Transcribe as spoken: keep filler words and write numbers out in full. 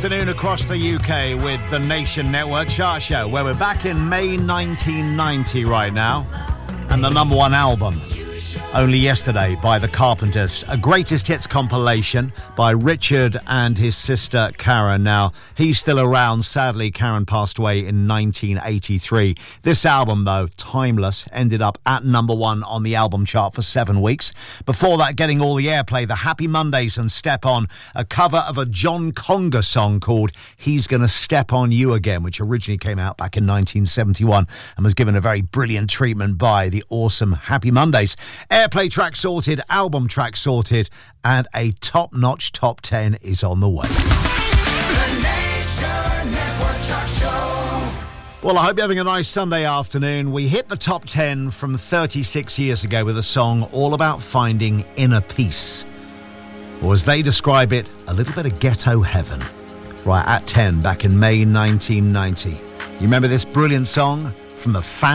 afternoon across the U K with the Nation Network Chart Show, where we're back in May nineteen ninety right now, and the number one album, Only Yesterday by The Carpenters, a greatest hits compilation by Richard and his sister Karen. Now, he's still around. Sadly, Karen passed away in nineteen eighty-three. This album, though, timeless, ended up at number one on the album chart for seven weeks. Before that, getting all the airplay, the Happy Mondays and Step On, a cover of a John Conga song called He's Gonna Step On You Again, which originally came out back in nineteen seventy-one and was given a very brilliant treatment by the awesome Happy Mondays. Airplay track sorted, album track sorted, and a top-notch top ten is on the way. The Nation Network Chart Show. Well, I hope you're having a nice Sunday afternoon. We hit the top ten from thirty-six years ago with a song all about finding inner peace. Or as they describe it, a little bit of ghetto heaven. Right at ten, back in May nineteen ninety. You remember this brilliant song from the Family?